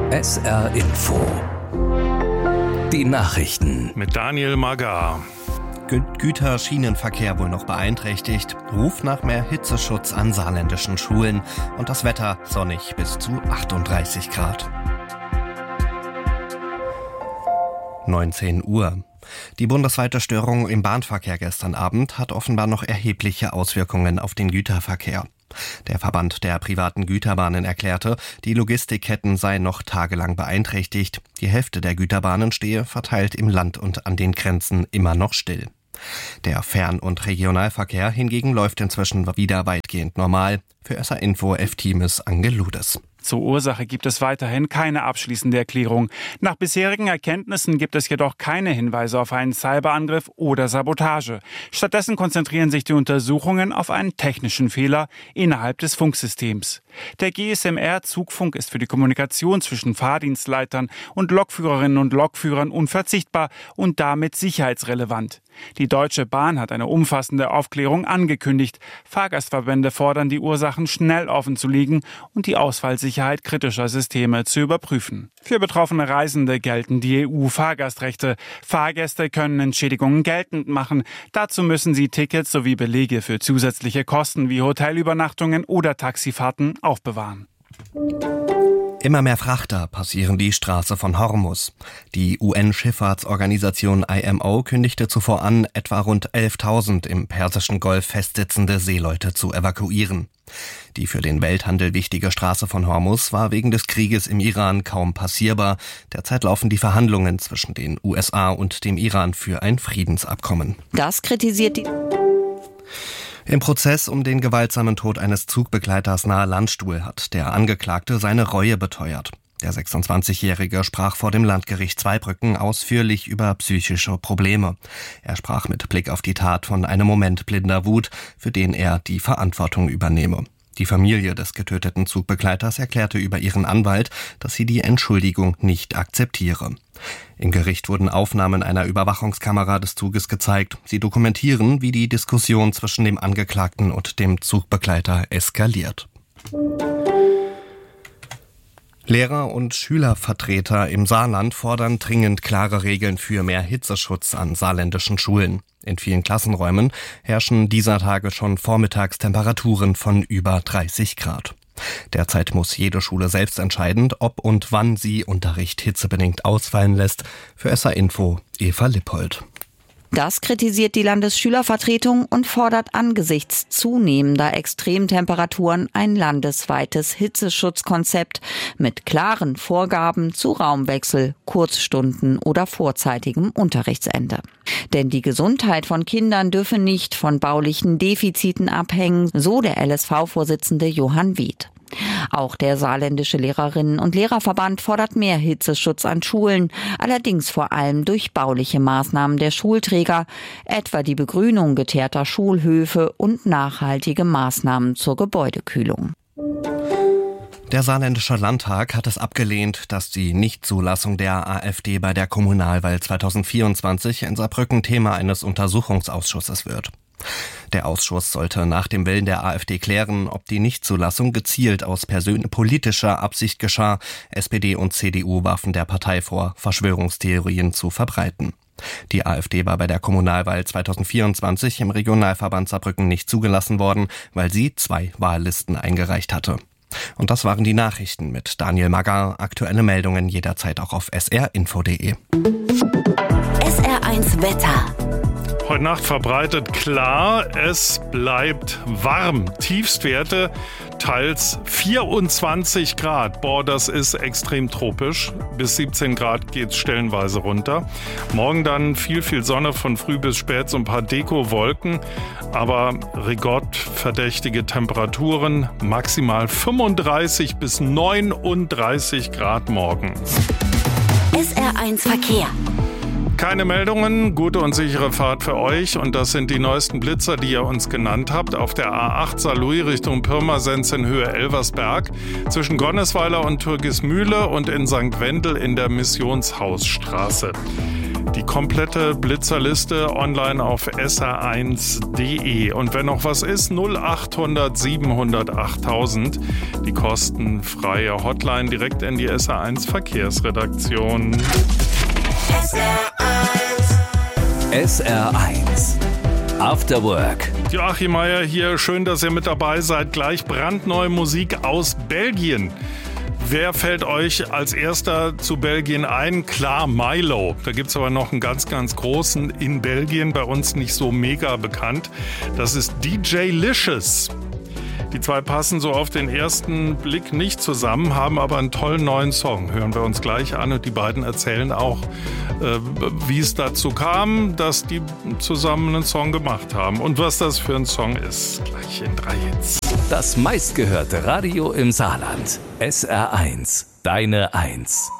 SR Info. Die Nachrichten. Mit Daniel Magar. Güterschienenverkehr wohl noch beeinträchtigt. Ruf nach mehr Hitzeschutz an saarländischen Schulen. Und das Wetter sonnig bis zu 38 Grad. 19 Uhr. Die bundesweite Störung im Bahnverkehr gestern Abend hat offenbar noch erhebliche Auswirkungen auf den Güterverkehr. Der Verband der privaten Güterbahnen erklärte, die Logistikketten seien noch tagelang beeinträchtigt. Die Hälfte der Güterbahnen stehe verteilt im Land und an den Grenzen immer noch still. Der Fern- und Regionalverkehr hingegen läuft inzwischen wieder weitgehend normal. Für SR Info F-Teames Angeludes. Zur Ursache gibt es weiterhin keine abschließende Erklärung. Nach bisherigen Erkenntnissen gibt es jedoch keine Hinweise auf einen Cyberangriff oder Sabotage. Stattdessen konzentrieren sich die Untersuchungen auf einen technischen Fehler innerhalb des Funksystems. Der GSMR-Zugfunk ist für die Kommunikation zwischen Fahrdienstleitern und Lokführerinnen und Lokführern unverzichtbar und damit sicherheitsrelevant. Die Deutsche Bahn hat eine umfassende Aufklärung angekündigt. Fahrgastverbände fordern, die Ursachen schnell offenzulegen und die Ausfallsicherheit kritischer Systeme zu überprüfen. Für betroffene Reisende gelten die EU-Fahrgastrechte. Fahrgäste können Entschädigungen geltend machen. Dazu müssen sie Tickets sowie Belege für zusätzliche Kosten wie Hotelübernachtungen oder Taxifahrten aufbewahren. Immer mehr Frachter passieren die Straße von Hormuz. Die UN-Schifffahrtsorganisation IMO kündigte zuvor an, etwa rund 11.000 im Persischen Golf festsitzende Seeleute zu evakuieren. Die für den Welthandel wichtige Straße von Hormuz war wegen des Krieges im Iran kaum passierbar. Derzeit laufen die Verhandlungen zwischen den USA und dem Iran für ein Friedensabkommen. Das kritisiert die... Im Prozess um den gewaltsamen Tod eines Zugbegleiters nahe Landstuhl hat der Angeklagte seine Reue beteuert. Der 26-Jährige sprach vor dem Landgericht Zweibrücken ausführlich über psychische Probleme. Er sprach mit Blick auf die Tat von einem Moment blinder Wut, für den er die Verantwortung übernehme. Die Familie des getöteten Zugbegleiters erklärte über ihren Anwalt, dass sie die Entschuldigung nicht akzeptiere. Im Gericht wurden Aufnahmen einer Überwachungskamera des Zuges gezeigt. Sie dokumentieren, wie die Diskussion zwischen dem Angeklagten und dem Zugbegleiter eskaliert. Lehrer und Schülervertreter im Saarland fordern dringend klare Regeln für mehr Hitzeschutz an saarländischen Schulen. In vielen Klassenräumen herrschen dieser Tage schon Vormittagstemperaturen von über 30 Grad. Derzeit muss jede Schule selbst entscheiden, ob und wann sie Unterricht hitzebedingt ausfallen lässt. Für SR Info Eva Lippold. Das kritisiert die Landesschülervertretung und fordert angesichts zunehmender Extremtemperaturen ein landesweites Hitzeschutzkonzept mit klaren Vorgaben zu Raumwechsel, Kurzstunden oder vorzeitigem Unterrichtsende. Denn die Gesundheit von Kindern dürfe nicht von baulichen Defiziten abhängen, so der LSV-Vorsitzende Johann Wied. Auch der saarländische Lehrerinnen- und Lehrerverband fordert mehr Hitzeschutz an Schulen, allerdings vor allem durch bauliche Maßnahmen der Schulträger, etwa die Begrünung geteerter Schulhöfe und nachhaltige Maßnahmen zur Gebäudekühlung. Der saarländische Landtag hat es abgelehnt, dass die Nichtzulassung der AfD bei der Kommunalwahl 2024 in Saarbrücken Thema eines Untersuchungsausschusses wird. Der Ausschuss sollte nach dem Willen der AfD klären, ob die Nichtzulassung gezielt aus politischer Absicht geschah. SPD und CDU warfen der Partei vor, Verschwörungstheorien zu verbreiten. Die AfD war bei der Kommunalwahl 2024 im Regionalverband Saarbrücken nicht zugelassen worden, weil sie 2 Wahllisten eingereicht hatte. Und das waren die Nachrichten mit Daniel Magar. Aktuelle Meldungen jederzeit auch auf srinfo.de. SR1 Wetter. Heute Nacht verbreitet klar, es bleibt warm. Tiefstwerte teils 24 Grad. Boah, das ist extrem tropisch. Bis 17 Grad geht's stellenweise runter. Morgen dann viel Sonne von früh bis spät, so ein paar Deko-Wolken. Aber rekordverdächtige Temperaturen, maximal 35 bis 39 Grad morgen. SR1 Verkehr. Keine Meldungen, gute und sichere Fahrt für euch. Und das sind die neuesten Blitzer, die ihr uns genannt habt. Auf der A8 Saarlouis Richtung Pirmasens in Höhe Elversberg, zwischen Gonnesweiler und Türkismühle und in St. Wendel in der Missionshausstraße. Die komplette Blitzerliste online auf sr1.de. Und wenn noch was ist, 0800 700 8000. Die kostenfreie Hotline direkt in die SR1 Verkehrsredaktion. SR1 After Work. Joachim Meier hier, schön, dass ihr mit dabei seid. Gleich brandneue Musik aus Belgien. Wer fällt euch als erster zu Belgien ein? Klar, Milo. Da gibt's aber noch einen ganz, ganz großen in Belgien, bei uns nicht so mega bekannt. Das ist DJ Licious. Die zwei passen so auf den ersten Blick nicht zusammen, haben aber einen tollen neuen Song. Hören wir uns gleich an und die beiden erzählen auch, wie es dazu kam, dass die zusammen einen Song gemacht haben und was das für ein Song ist. Gleich in 3 Hits. Das meistgehörte Radio im Saarland. SR1, deine 1.